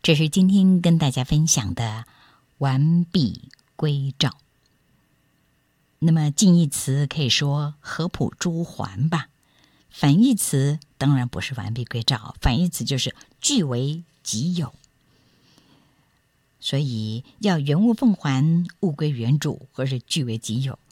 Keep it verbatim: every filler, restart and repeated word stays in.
这是今天跟大家分享的完璧归赵。那么近义词可以说合朴珠还吧，反义词当然不是完璧归赵，反义词就是据为己有。所以要原物奉还，物归原主，或是据为己有，